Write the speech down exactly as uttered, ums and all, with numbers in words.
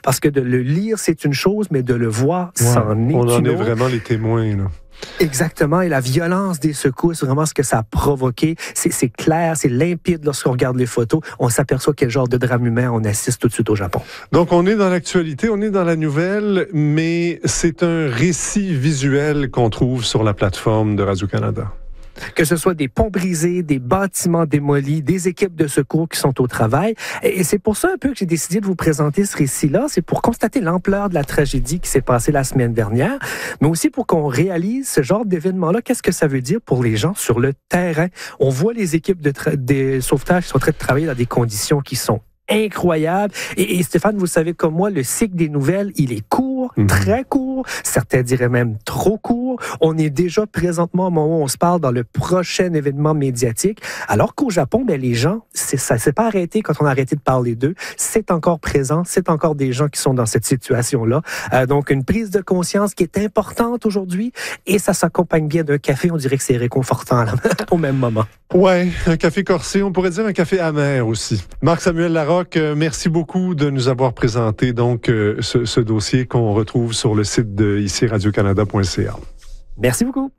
parce que de le lire, c'est une chose, mais de le voir, ouais, c'en est une autre. On en est vraiment les témoins, là. Exactement, et la violence des secousses, vraiment ce que ça a provoqué, c'est, c'est clair, c'est limpide lorsqu'on regarde les photos, on s'aperçoit quel genre de drame humain on assiste tout de suite au Japon. Donc on est dans l'actualité, on est dans la nouvelle, mais c'est un récit visuel qu'on trouve sur la plateforme de Radio-Canada. Que ce soit des ponts brisés, des bâtiments démolis, des équipes de secours qui sont au travail. Et c'est pour ça un peu que j'ai décidé de vous présenter ce récit-là. C'est pour constater l'ampleur de la tragédie qui s'est passée la semaine dernière, mais aussi pour qu'on réalise ce genre d'événement-là. Qu'est-ce que ça veut dire pour les gens sur le terrain? On voit les équipes de, tra- de sauvetage qui sont en train de travailler dans des conditions qui sont incroyable. Et, et Stéphane, vous savez comme moi, le cycle des nouvelles, il est court, mmh. très court. Certains diraient même trop court. On est déjà présentement au moment où on se parle dans le prochain événement médiatique. Alors qu'au Japon, ben, les gens, c'est, ça ne s'est pas arrêté quand on a arrêté de parler d'eux. C'est encore présent. C'est encore des gens qui sont dans cette situation-là. Euh, donc, une prise de conscience qui est importante aujourd'hui. Et ça s'accompagne bien d'un café. On dirait que c'est réconfortant là, au même moment. Ouais, un café corsé. On pourrait dire un café amer aussi. Marc-Samuel Larocque, merci beaucoup de nous avoir présenté donc ce, ce dossier qu'on retrouve sur le site de ici radio canada point c a. Merci beaucoup.